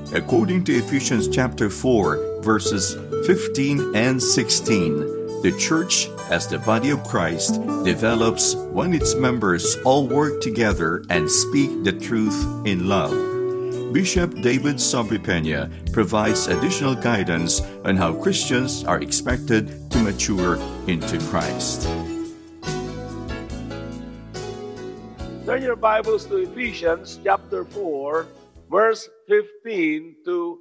According to Ephesians chapter 4, verses 15 and 16, the church, as the body of Christ, develops when its members all work together and speak the truth in love. Bishop David Sobrepena provides additional guidance on how Christians are expected to mature into Christ. Turn your Bibles to Ephesians chapter 4, verse 15 to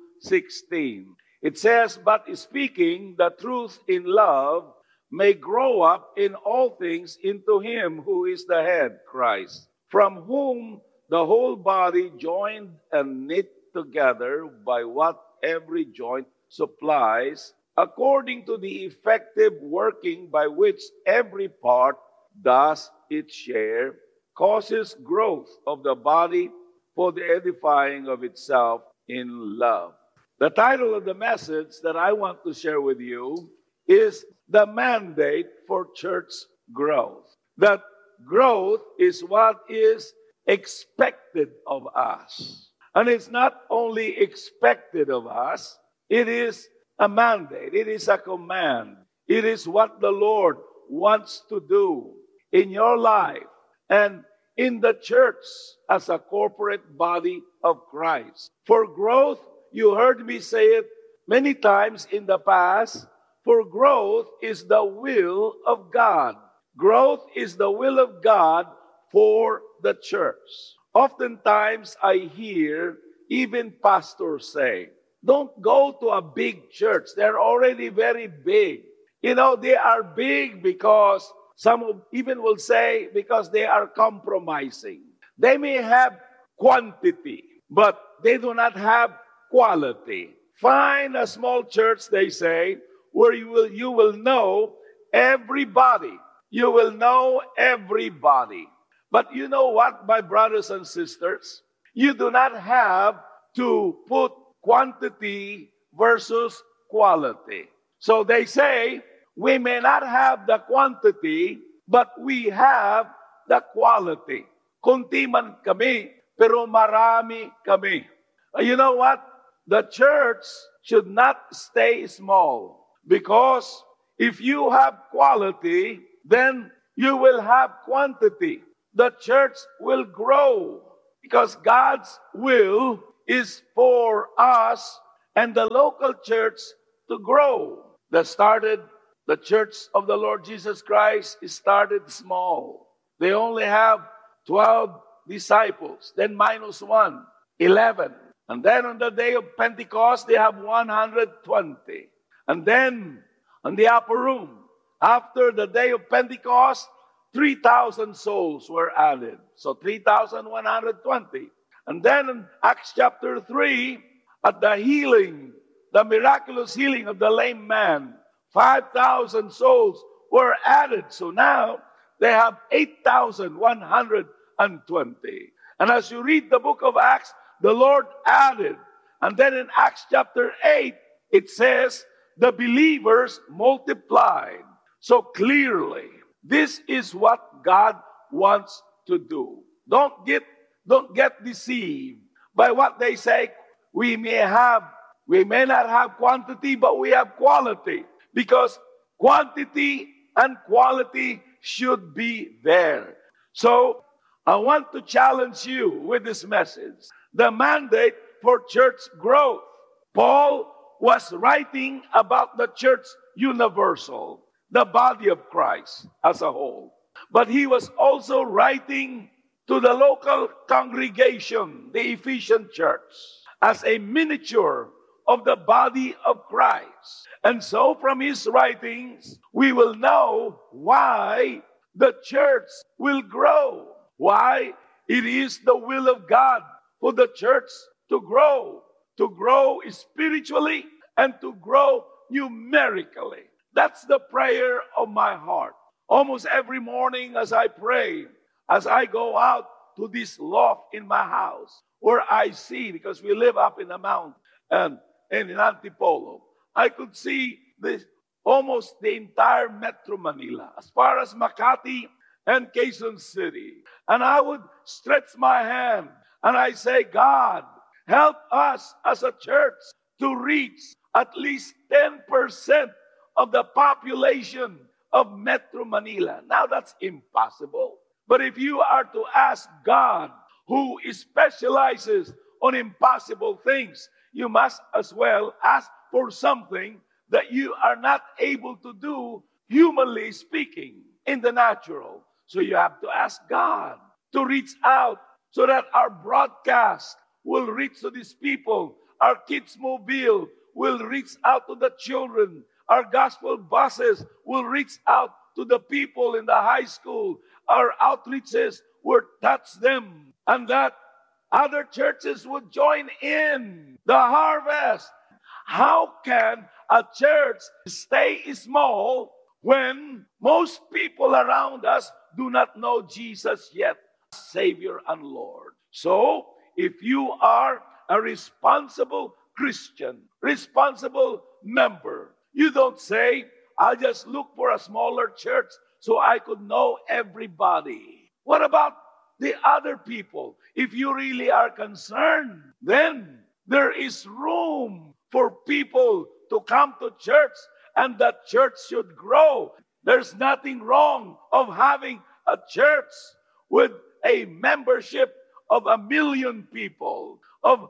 16. It says, "But speaking the truth in love may grow up in all things into Him who is the head, Christ, from whom the whole body joined and knit together by what every joint supplies, according to the effective working by which every part does its share, causes growth of the body for the edifying of itself in love." The title of the message that I want to share with you is The Mandate for Church Growth. That growth is what is expected of us. And it's not only expected of us, it is a mandate, it is a command. It is what the Lord wants to do in your life and in the church as a corporate body of Christ. For growth, you heard me say it many times in the past, for growth is the will of God. Growth is the will of God for the church. Oftentimes I hear even pastors say, don't go to a big church. They're already very big. You know, they are big because some even will say because they are compromising. They may have quantity, but they do not have quality. Find a small church, they say, where you will know everybody. You will know everybody. But you know what, my brothers and sisters? You do not have to put quantity versus quality. So they say, we may not have the quantity, but we have the quality. Kunti man kami, pero marami kami. You know what? The church should not stay small. Because if you have quality, then you will have quantity. The church will grow. Because God's will is for us and the local church to grow. The Church of the Lord Jesus Christ started small. They only have 12 disciples, then minus 1, 11. And then on the day of Pentecost, they have 120. And then on the upper room, after the day of Pentecost, 3,000 souls were added. So 3,120. And then in Acts chapter 3, at the healing, the miraculous healing of the lame man, 5,000 souls were added. So now they have 8,120. And as you read the book of Acts, the Lord added. And then in Acts chapter 8, it says, the believers multiplied. So clearly, this is what God wants to do. Don't get deceived by what they say. We may not have quantity, but we have quality. Because quantity and quality should be there. So, I want to challenge you with this message. The mandate for church growth. Paul was writing about the church universal, the body of Christ as a whole. But he was also writing to the local congregation, the Ephesian church, as a miniature of the body of Christ. And so from his writings, we will know why the church will grow. Why it is the will of God for the church to grow spiritually and to grow numerically. That's the prayer of my heart. Almost every morning as I pray, as I go out to this loft in my house, where I see, because we live up in the mountain, and in Antipolo, I could see almost the entire Metro Manila, as far as Makati and Quezon City. And I would stretch my hand and I say, God, Help us as a church to reach at least 10% of the population of Metro Manila. Now that's impossible. But if you are to ask God, who specializes on impossible things, you must as well ask for something that you are not able to do, humanly speaking, in the natural. So you have to ask God to reach out so that our broadcast will reach to these people. Our Kids Mobile will reach out to the children. Our gospel buses will reach out to the people in the high school. Our outreaches will touch them. And that other churches would join in the harvest. How can a church stay small when most people around us do not know Jesus yet, Savior and Lord? So, if you are a responsible Christian, responsible member, you don't say, I'll just look for a smaller church so I could know everybody. What about the other people? If you really are concerned, then there is room for people to come to church, and that church should grow. There's nothing wrong of having a church with a membership of 1 million people, of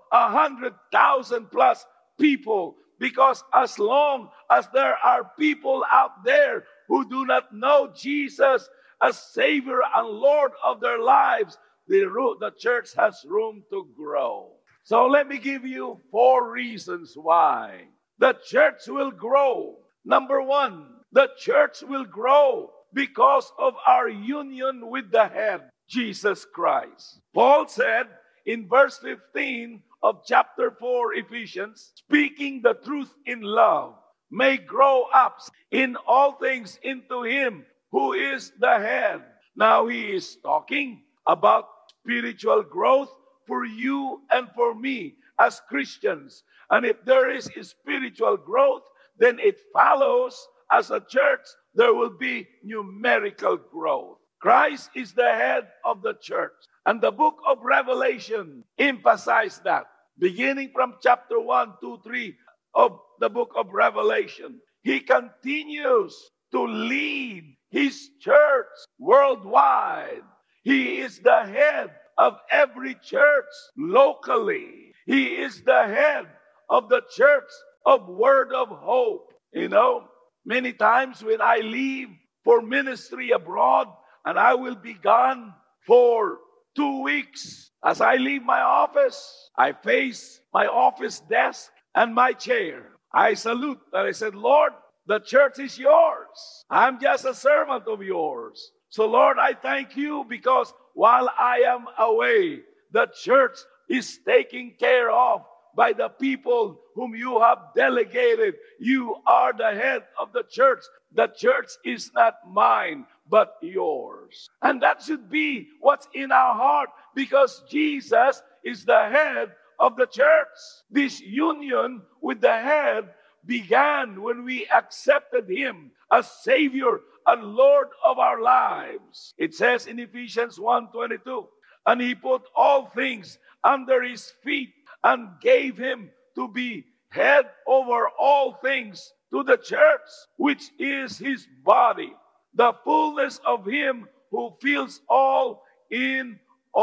100,000 plus people, because as long as there are people out there who do not know Jesus as Savior and Lord of their lives, the church has room to grow. So let me give you 4 reasons why the church will grow. Number 1, the church will grow because of our union with the head, Jesus Christ. Paul said in verse 15 of chapter 4, Ephesians, speaking the truth in love, may grow up in all things into Him who is the head. Now he is talking about spiritual growth for you and for me as Christians. And if there is spiritual growth, then it follows as a church there will be numerical growth. Christ is the head of the church. And the book of Revelation emphasized that. Beginning from chapter 1, 2, 3 of the book of Revelation, He continues to lead His church worldwide. He is the head of every church locally. He is the head of the church of Word of Hope. You know, many times when I leave for ministry abroad and I will be gone for 2 weeks, as I leave my office, I face my office desk and my chair. I salute and I said, Lord, the church is yours. I'm just a servant of yours. So Lord, I thank you because while I am away, the church is taken care of by the people whom you have delegated. You are the head of the church. The church is not mine, but yours. And that should be what's in our heart, because Jesus is the head of the church. This union with the head began when we accepted Him as Savior and Lord of our lives. It says in Ephesians 1:22, and He put all things under His feet and gave Him to be head over all things to the church, which is His body, the fullness of Him who fills all in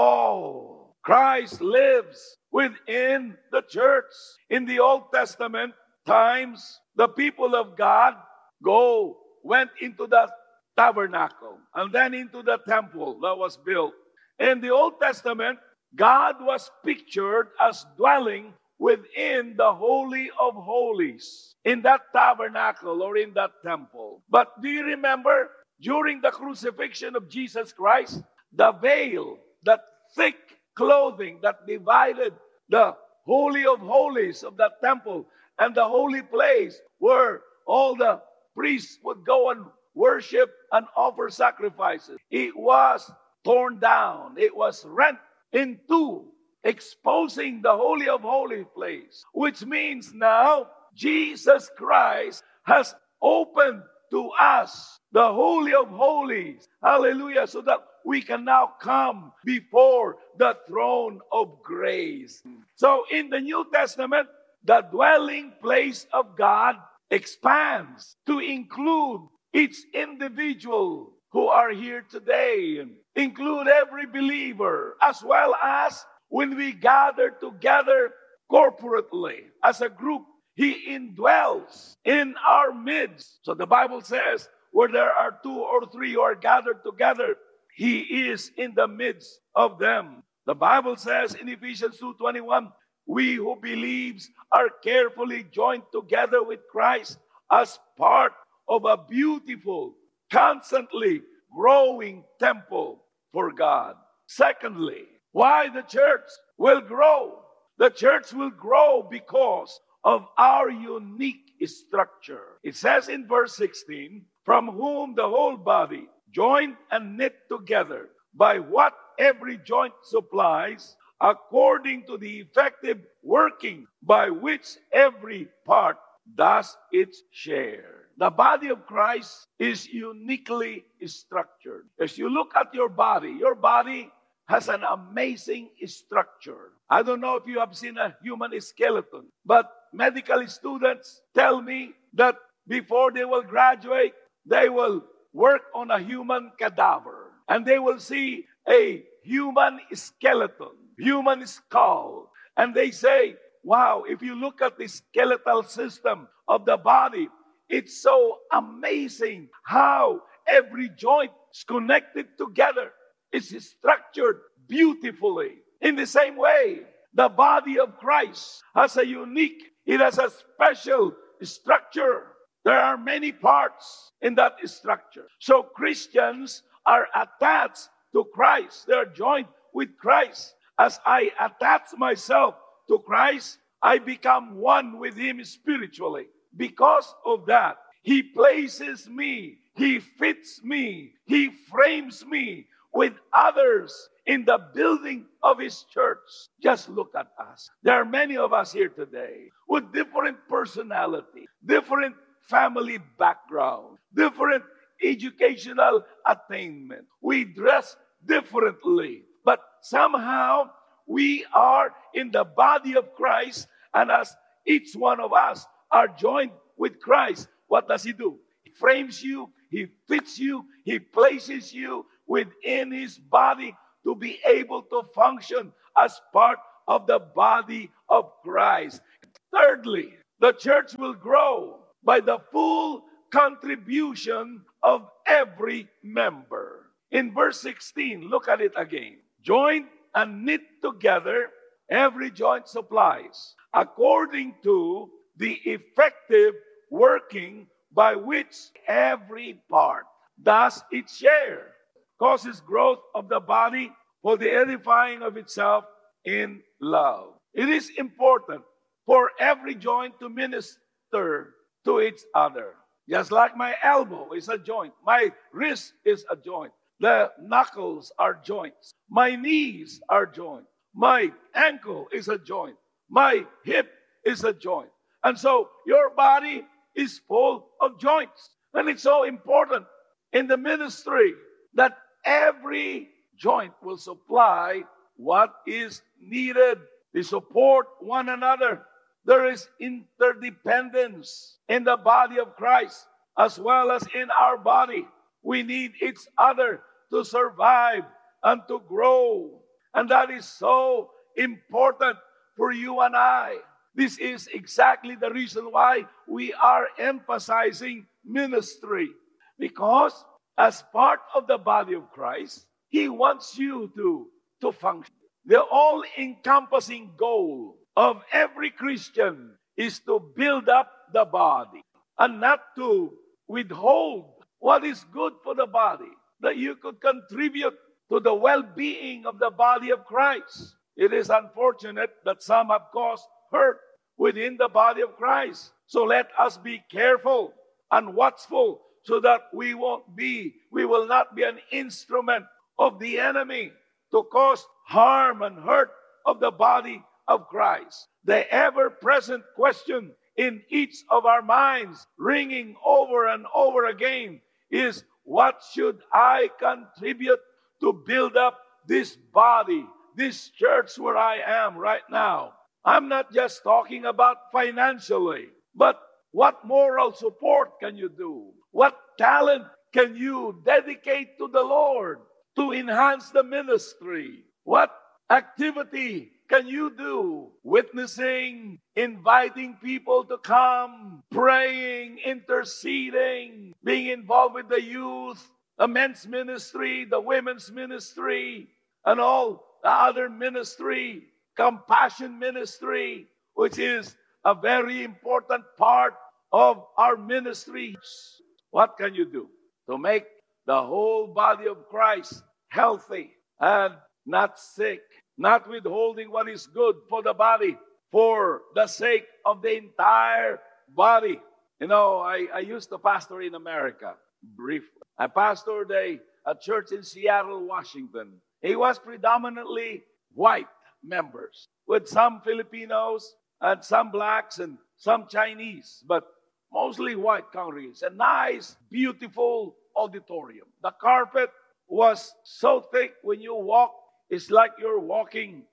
all. Christ lives within the church. In the Old Testament times, the people of God went into the tabernacle and then into the temple that was built. In the Old Testament, God was pictured as dwelling within the Holy of Holies, in that tabernacle or in that temple. But do you remember, during the crucifixion of Jesus Christ, the veil, that thick clothing that divided the Holy of Holies of that temple and the holy place where all the priests would go and worship and offer sacrifices, it was torn down. It was rent in two, exposing the Holy of Holies place, which means now Jesus Christ has opened to us the Holy of Holies. Hallelujah. So that we can now come before the throne of grace. So in the New Testament, the dwelling place of God expands to include each individual who are here today, include every believer, as well as when we gather together corporately as a group. He indwells in our midst. So the Bible says, where there are 2 or 3 who are gathered together, He is in the midst of them. The Bible says in Ephesians 2:21, we who believes are carefully joined together with Christ as part of a beautiful, constantly growing temple for God. Secondly, why the church will grow? The church will grow because of our unique structure. It says in verse 16, from whom the whole body, joined and knit together by what every joint supplies, according to the effective working by which every part does its share. The body of Christ is uniquely structured. As you look at your body has an amazing structure. I don't know if you have seen a human skeleton, but medical students tell me that before they will graduate, they will work on a human cadaver, and they will see a human skeleton, human skull, and they say, wow, if you look at the skeletal system of the body, it's so amazing how every joint is connected together. It's structured beautifully. In the same way, the body of Christ has it has a special structure. There are many parts in that structure. So Christians are attached to Christ. They are joined with Christ. As I attach myself to Christ, I become one with Him spiritually. Because of that, He places me, He fits me, He frames me with others in the building of His church. Just look at us. There are many of us here today with different personality, different family background, different educational attainment. We dress differently, but somehow we are in the body of Christ, and as each one of us are joined with Christ, what does He do? He frames you, He fits you, He places you within His body to be able to function as part of the body of Christ. Thirdly, the church will grow by the full contribution of every member. In verse 16, look at it again. Joined and knit together, every joint supplies, according to the effective working by which every part does its share, causes growth of the body for the edifying of itself in love. It is important for every joint to minister to each other. Just like my elbow is a joint, my wrist is a joint, the knuckles are joints, my knees are joints, my ankle is a joint, my hip is a joint. And so your body is full of joints. And it's so important in the ministry that every joint will supply what is needed. They support one another. There is interdependence in the body of Christ as well as in our body. We need each other to survive and to grow. And that is so important for you and I. This is exactly the reason why we are emphasizing ministry. Because as part of the body of Christ, He wants you to function. The all-encompassing goal of every Christian is to build up the body and not to withhold what is good for the body, that you could contribute to the well-being of the body of Christ. It is unfortunate that some have caused hurt within the body of Christ. So let us be careful and watchful so that we will not be an instrument of the enemy to cause harm and hurt of the body of Christ. The ever-present question in each of our minds, ringing over and over again, is what should I contribute to build up this body, this church where I am right now. I'm not just talking about financially, but what moral support can you do? What talent can you dedicate to the Lord to enhance the ministry? What activity can you do? Witnessing, inviting people to come, praying, interceding, being involved with the youth, the men's ministry, the women's ministry, and all the other ministry, compassion ministry, which is a very important part of our ministry. What can you do to make the whole body of Christ healthy and not sick, not withholding what is good for the body, for the sake of the entire body? You know, I used to pastor in America briefly. I pastored a church in Seattle, Washington. It was predominantly white members, with some Filipinos and some blacks and some Chinese, but mostly white congregants. A nice, beautiful auditorium. The carpet was so thick when you walk, it's like you're walking,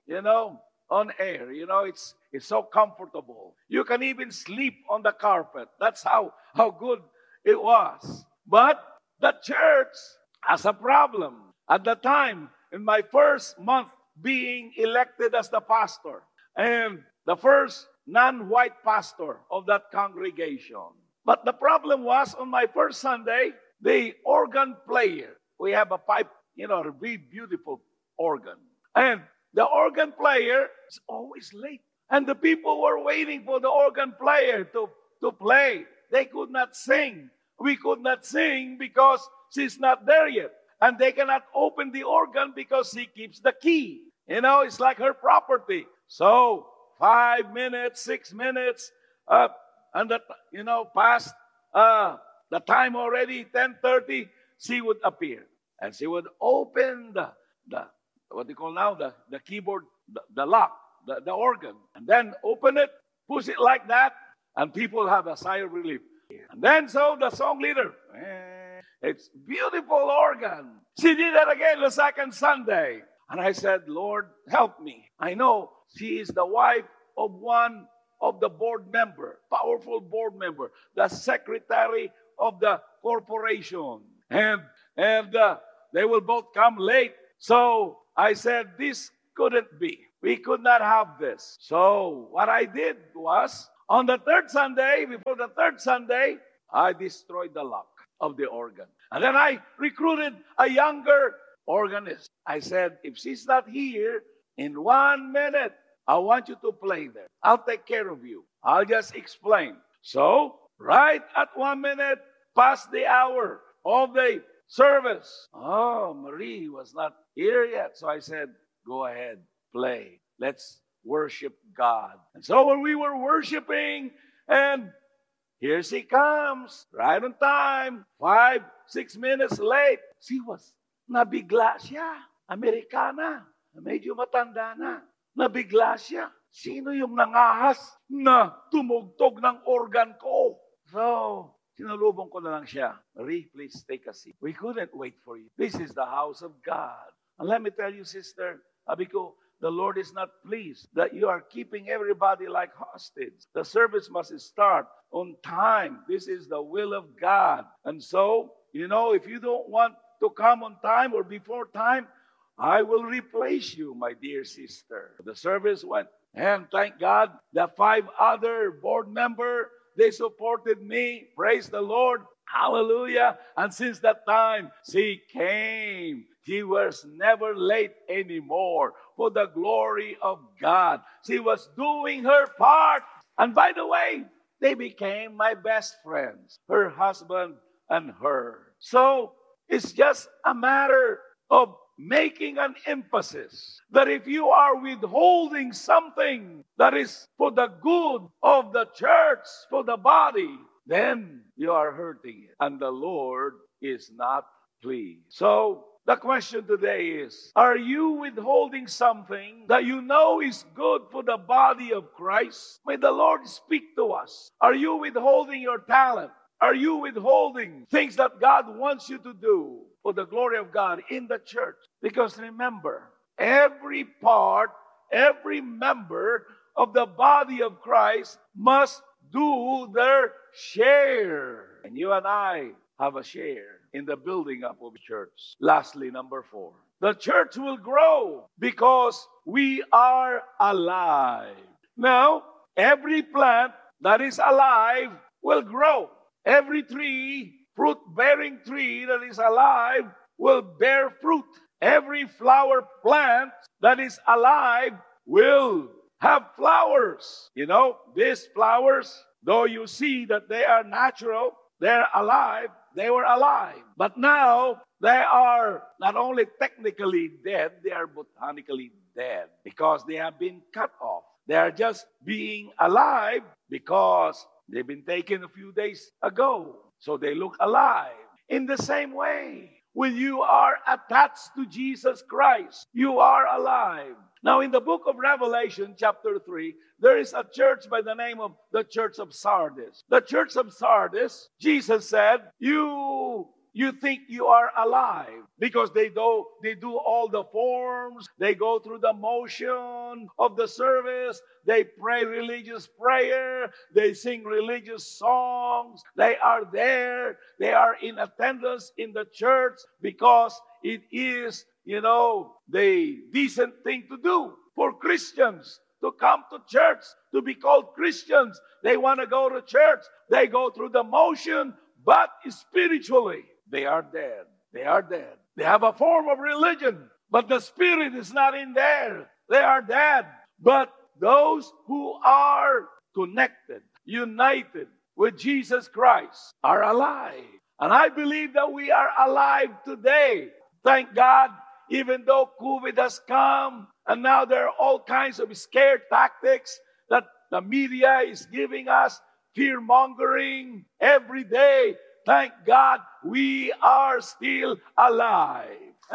on air. It's so comfortable. You can even sleep on the carpet. That's how good it was. But the church has a problem. At the time, in my first month being elected as the pastor, and the first non-white pastor of that congregation. But the problem was, on my first Sunday, the organ player, we have a pipe, a very beautiful organ. And the organ player is always late. And the people were waiting for the organ player to play. They could not sing. We could not sing because she's not there yet. And they cannot open the organ because she keeps the key. It's like her property. So 5 minutes, 6 minutes, and past the time already, 10:30, she would appear. And she would open the what they call now, the keyboard, the lock, the organ. And then open it, push it like that, and people have a sigh of relief. And then so the song leader, it's beautiful organ. She did that again the second Sunday. And I said, Lord, help me. I know she is the wife of one of the board member, powerful board member, the secretary of the corporation. And they will both come late. So I said, this couldn't be. We could not have this. So what I did was, on the third Sunday, before the third Sunday, I destroyed the lock of the organ. And then I recruited a younger organist. I said, if she's not here, in 1 minute, I want you to play there. I'll take care of you. I'll just explain. So, right at 1 minute, past the hour of the service. Oh, Marie was not here yet. So I said, go ahead, play. Let's worship God. And so when we were worshiping, and here she comes, right on time, 5, 6 minutes late. She was, nabigla siya. Amerikana. Medyo matanda na. Nabigla siya. Sino yung nangahas na tumugtog ng organ ko? So, sinalubong ko na lang siya. Marie, please take a seat. We couldn't wait for you. This is the house of God. And let me tell you, sister, sabi ko, the Lord is not pleased that you are keeping everybody like hostage. The service must start on time. This is the will of God. And so, if you don't want to come on time or before time, I will replace you, my dear sister. The service went, and thank God, the 5 other board members, they supported me. Praise the Lord. Hallelujah. And since that time, she came. She was never late anymore for the glory of God. She was doing her part. And by the way, they became my best friends, her husband and her. So it's just a matter of making an emphasis that if you are withholding something that is for the good of the church, for the body, then you are hurting it. And the Lord is not pleased. So the question today is, are you withholding something that you know is good for the body of Christ? May the Lord speak to us. Are you withholding your talent? are you withholding things that God wants you to do for the glory of God in the church? Because remember, every part, every member of the body of Christ must do their share. And you and I have a share in the building up of the church. Lastly, number 4. The church will grow because we are alive. Now, every plant that is alive will grow. Every tree, fruit-bearing tree that is alive will bear fruit. Every flower plant that is alive will have flowers. You know, these flowers, though you see that they are natural, they're alive, they were alive. But now, they are not only technically dead, they are botanically dead because they have been cut off. They are just being alive because they've been taken a few days ago. So they look alive. In the same way, when you are attached to Jesus Christ, you are alive. Now, in the book of Revelation, chapter 3, there is a church by the name of the Church of Sardis. The Church of Sardis, Jesus said, you think you are alive because they do all the forms, they go through the motion of the service, they pray religious prayer, they sing religious songs, they are there, they are in attendance in the church because it is, the decent thing to do for Christians to come to church, to be called Christians. They want to go to church, they go through the motion, but spiritually, they are dead. They are dead. They have a form of religion, but the spirit is not in there. They are dead. But those who are connected, united with Jesus Christ are alive. And I believe that we are alive today. Thank God, even though COVID has come, and now there are all kinds of scare tactics that the media is giving us, fear-mongering every day. Thank God we are still alive.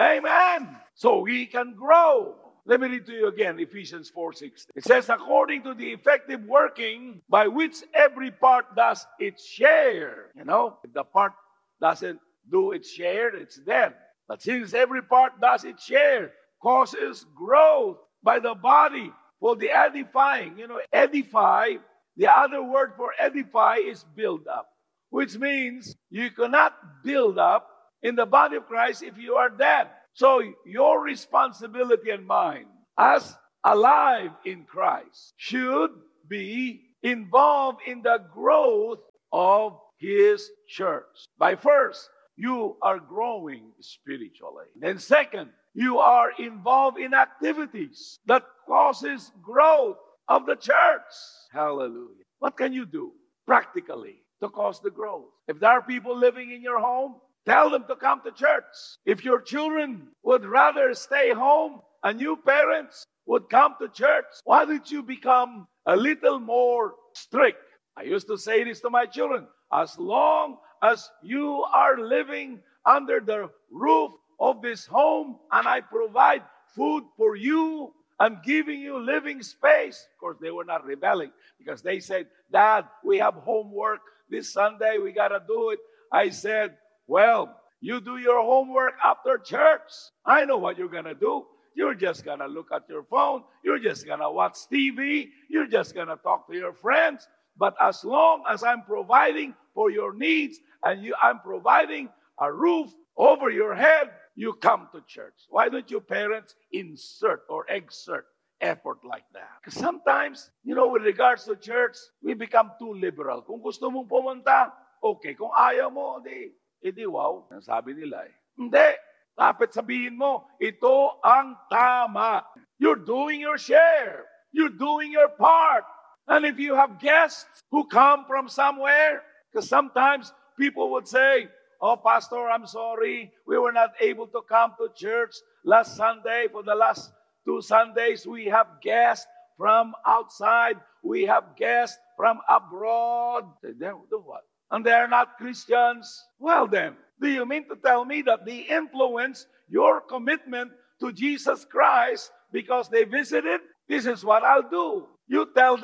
Amen. So we can grow. Let me read to you again, Ephesians 4:16. It says, according to the effective working by which every part does its share. If the part doesn't do its share, it's dead. But since every part does its share, causes growth by the body for the edifying. Edify, the other word for edify is build up. Which means you cannot build up in the body of Christ if you are dead. So your responsibility and mine as alive in Christ should be involved in the growth of His church. By first, you are growing spiritually. Then second, you are involved in activities that causes growth of the church. Hallelujah. What can you do practically to cause the growth? If there are people living in your home, tell them to come to church. If your children would rather stay home and you parents would come to church, why don't you become a little more strict? I used to say this to my children. As long as you are living under the roof of this home and I provide food for you and giving you living space. Of course, they were not rebelling because they said, Dad, we have homework this Sunday. We got to do it. I said, well, you do your homework after church. I know what you're going to do. You're just going to look at your phone. You're just going to watch TV. You're just going to talk to your friends. But as long as I'm providing for your needs and I'm providing a roof over your head, you come to church. Why don't you parents insert or exert effort like that? Because sometimes, with regards to church, we become too liberal. Kung gusto mong pumunta, okay. Kung ayaw mo, edi wow. Sabi nila Hindi. Dapat sabihin mo, ito ang tama. You're doing your share. You're doing your part. And if you have guests who come from somewhere, because sometimes people would say, oh, Pastor, I'm sorry. We were not able to come to church last Sunday. For the last 2 Sundays, we have guests from outside. We have guests from abroad. Then do what? And they are not Christians. Well then, do you mean to tell me that they influence your commitment to Jesus Christ because they visited? This is what I'll do. You tell them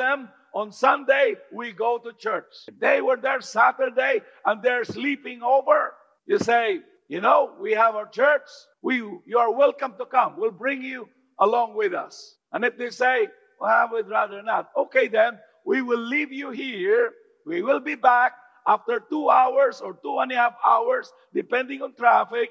on Sunday, we go to church. If they were there Saturday and they're sleeping over, you say, we have our church. You are welcome to come. We'll bring you along with us. And if they say, well, I would rather not. Okay, then, we will leave you here. We will be back after 2 hours or 2.5 hours, depending on traffic.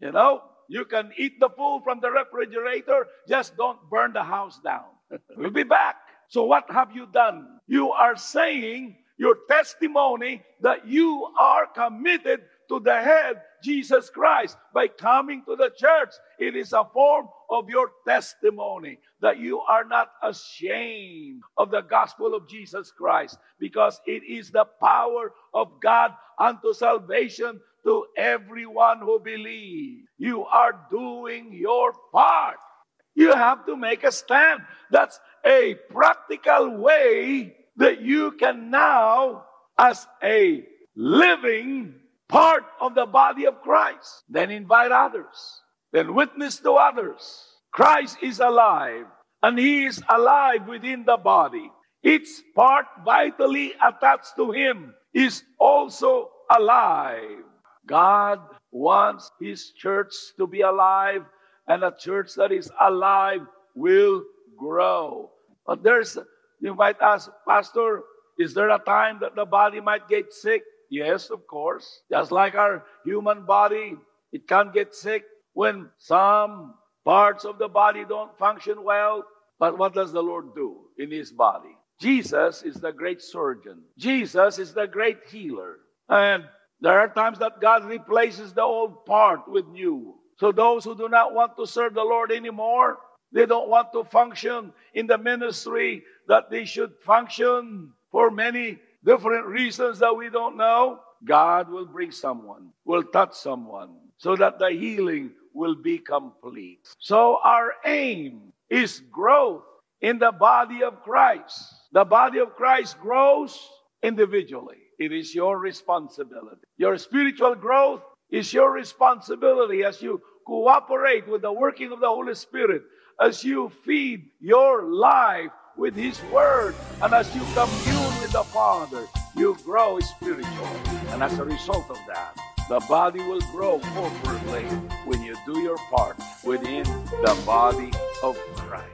You can eat the food from the refrigerator. Just don't burn the house down. We'll be back. So what have you done? You are saying your testimony that you are committed to the head, Jesus Christ, by coming to the church. It is a form of your testimony that you are not ashamed of the gospel of Jesus Christ, because it is the power of God unto salvation to everyone who believes. You are doing your part. You have to make a stand. That's a practical way that you can now, as a living part of the body of Christ, then invite others, then witness to others. Christ is alive, and He is alive within the body. Each part vitally attached to Him is also alive. God wants His church to be alive, and a church that is alive will grow. But you might ask, Pastor, is there a time that the body might get sick? Yes, of course. Just like our human body, it can get sick when some parts of the body don't function well. But what does the Lord do in His body? Jesus is the great surgeon. Jesus is the great healer. And there are times that God replaces the old part with new. So those who do not want to serve the Lord anymore, they don't want to function in the ministry that they should function for many different reasons that we don't know, God will bring someone, will touch someone, so that the healing will be complete. So our aim is growth in the body of Christ. The body of Christ grows individually. It is your responsibility. Your spiritual growth is your responsibility as you cooperate with the working of the Holy Spirit, as you feed your life with His Word, and as you commune with the Father, you grow spiritually. And as a result of that, the body will grow corporately when you do your part within the body of Christ.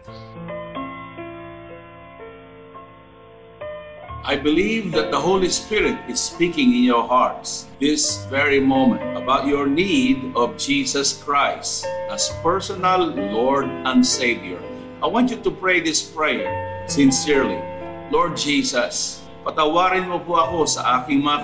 I believe that the Holy Spirit is speaking in your hearts this very moment about your need of Jesus Christ as personal Lord and Savior. I want you to pray this prayer sincerely. Lord Jesus, patawarin mo po ako sa aking mga